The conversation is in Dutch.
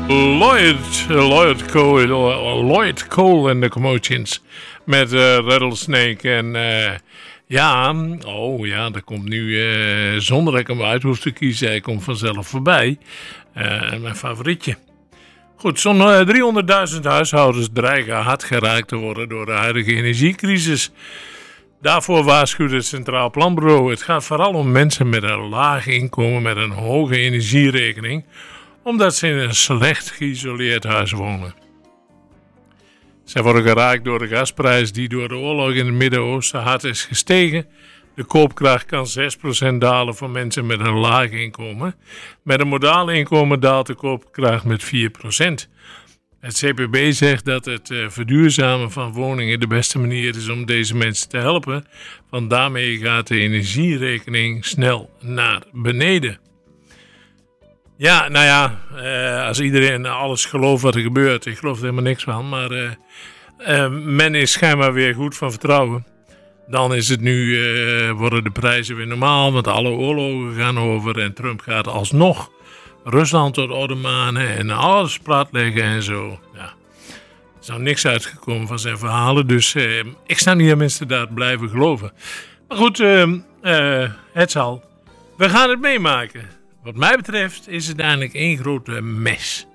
Lloyd Cole en de Commotions met Rattlesnake. En er komt nu, zonder dat ik hem uit hoef te kiezen, hij komt vanzelf voorbij. Mijn favorietje. Goed, zo'n 300.000 huishoudens dreigen hard geraakt te worden door de huidige energiecrisis. Daarvoor waarschuwt het Centraal Planbureau. Het gaat vooral om mensen met een laag inkomen met een hoge energierekening, omdat ze in een slecht geïsoleerd huis wonen. Zij worden geraakt door de gasprijs die door de oorlog in het Midden-Oosten hard is gestegen. De koopkracht kan 6% dalen voor mensen met een laag inkomen. Met een modaal inkomen daalt de koopkracht met 4%. Het CPB zegt dat het verduurzamen van woningen de beste manier is om deze mensen te helpen, want daarmee gaat de energierekening snel naar beneden. Ja, als iedereen alles gelooft wat er gebeurt, ik geloof er helemaal niks van, maar men is schijnbaar weer goed van vertrouwen. Dan is het nu, worden de prijzen weer normaal, want alle oorlogen gaan over en Trump gaat alsnog Rusland tot orde manen en alles platleggen en zo. Ja, er is nou niks uitgekomen van zijn verhalen, dus ik sta niet aan mensen daar blijven geloven. Maar goed, het zal. We gaan het meemaken. Wat mij betreft is het eigenlijk één grote mes.